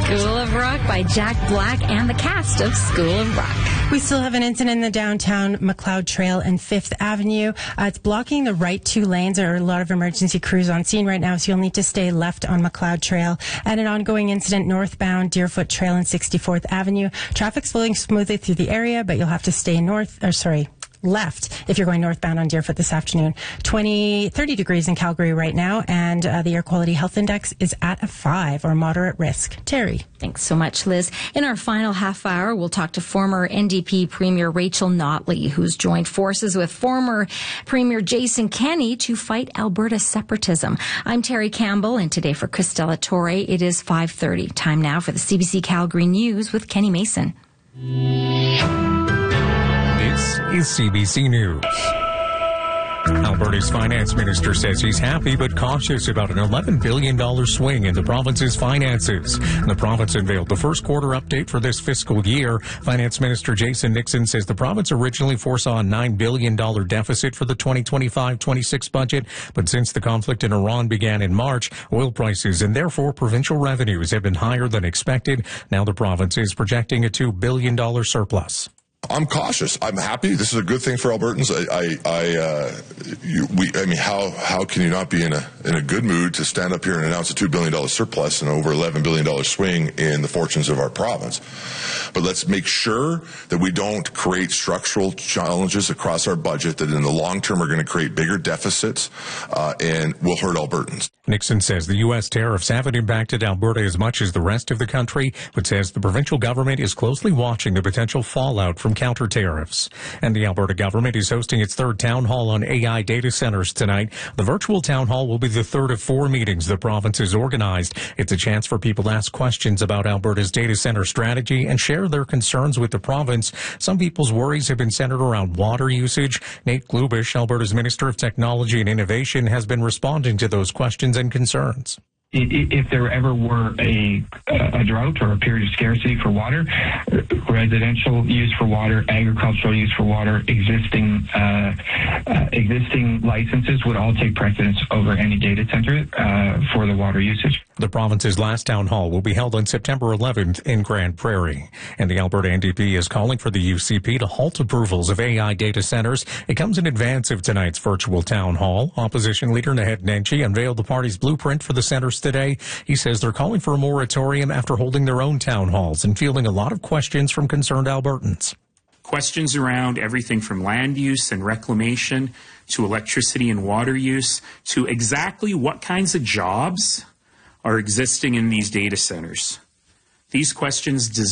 School of Rock by Jack Black and the cast of School of Rock. We still have an incident in the downtown McLeod Trail and 5th Avenue. It's blocking the right two lanes. There are a lot of emergency crews on scene right now, so you'll need to stay left on McLeod Trail. And an ongoing incident northbound Deerfoot Trail and 64th Avenue. Traffic's flowing smoothly through the area, but you'll have to stay left if you're going northbound on Deerfoot this afternoon. 30 degrees in Calgary right now, and the air quality health index is at a 5 or moderate risk. Terry. Thanks so much, Liz. In our final half hour, we'll talk to former NDP Premier Rachel Notley, who's joined forces with former Premier Jason Kenney to fight Alberta separatism. I'm Terry Campbell, and today for Chris Torre, it is 5:30. Time now for the CBC Calgary News with Kenny Mason. This is CBC News. Alberta's finance minister says he's happy but cautious about an $11 billion swing in the province's finances. The province unveiled the first quarter update for this fiscal year. Finance Minister Jason Nixon says the province originally foresaw a $9 billion deficit for the 2025-26 budget, but since the conflict in Iran began in March, oil prices and therefore provincial revenues have been higher than expected. Now the province is projecting a $2 billion surplus. I'm cautious. I'm happy. This is a good thing for Albertans. How can you not be in a good mood to stand up here and announce a $2 billion surplus and over $11 billion swing in the fortunes of our province? But let's make sure that we don't create structural challenges across our budget that in the long term are going to create bigger deficits and will hurt Albertans. Nixon says the U.S. tariffs haven't impacted Alberta as much as the rest of the country, but says the provincial government is closely watching the potential fallout from counter tariffs. And the Alberta government is hosting its third town hall on AI data centers tonight. The virtual town hall will be the third of 4 meetings the province has organized. It's a chance for people to ask questions about Alberta's data center strategy and share their concerns with the province. Some people's worries have been centered around water usage. Nate Glubish, Alberta's Minister of Technology and Innovation, has been responding to those questions and concerns. If there ever were a drought or a period of scarcity for water, residential use for water, agricultural use for water, existing licenses would all take precedence over any data center for the water usage. The province's last town hall will be held on September 11th in Grande Prairie. And the Alberta NDP is calling for the UCP to halt approvals of AI data centers. It comes in advance of tonight's virtual town hall. Opposition leader Naheed Nenshi unveiled the party's blueprint for the centers today. He says they're calling for a moratorium after holding their own town halls and fielding a lot of questions from concerned Albertans. Questions around everything from land use and reclamation to electricity and water use to exactly what kinds of jobs are existing in these data centers. These questions